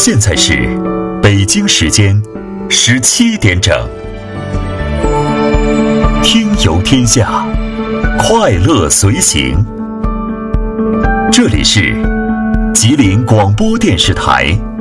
现在是北京时间17点整。听游天下，快乐随行。这里是吉林广播电视台